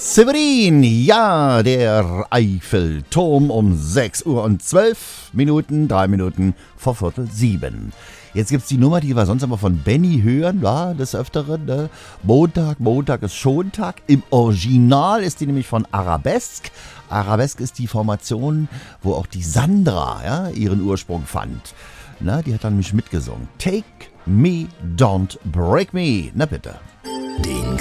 Severin, ja, der Eiffelturm um 6 Uhr und 12 Minuten, 3 Minuten vor Viertel 7. Jetzt gibt's die Nummer, die wir sonst immer von Benny hören, ja, des Öfteren, ne? Montag ist Schontag. Im Original ist die nämlich von Arabesque. Arabesque ist die Formation, wo auch die Sandra, ja, ihren Ursprung fand. Na, die hat dann mich mitgesungen. Take me, don't break me. Na bitte. Den